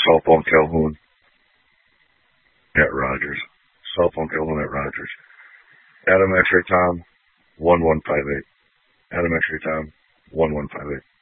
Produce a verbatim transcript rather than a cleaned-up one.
Cell phone Calhoun at Rogers. Cell phone Calhoun at Rogers. Adam X-Ray Tom, one one five eight. Adam X-Ray Tom, one one five eight.